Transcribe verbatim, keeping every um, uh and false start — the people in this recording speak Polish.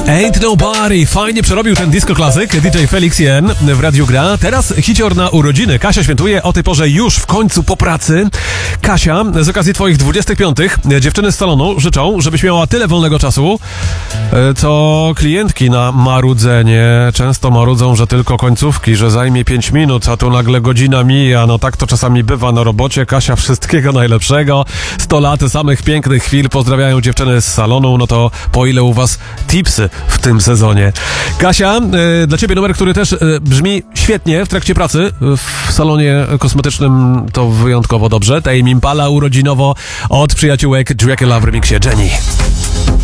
Ain't Nobody. Fajnie przerobił ten disco klasyk D J Felix Jen w Radiu Gra. Teraz hicior na urodziny. Kasia świętuje o tej porze już w końcu po pracy. Kasia, z okazji twoich dwudziestych piątych dziewczyny z salonu życzą, żebyś miała tyle wolnego czasu, co klientki na marudzenie. Często marudzą, że tylko końcówki, że zajmie pięć minut, a tu nagle godzina mija. No tak to czasami bywa na robocie. Kasia, wszystkiego najlepszego. sto lat samych pięknych chwil. Pozdrawiają dziewczyny z salonu. No to po ile u was tipsy w tym sezonie. Kasia, y, dla ciebie numer, który też y, brzmi świetnie w trakcie pracy w salonie kosmetycznym, to wyjątkowo dobrze. Tame Impala urodzinowo od przyjaciółek Dracula w remiksie Jenny.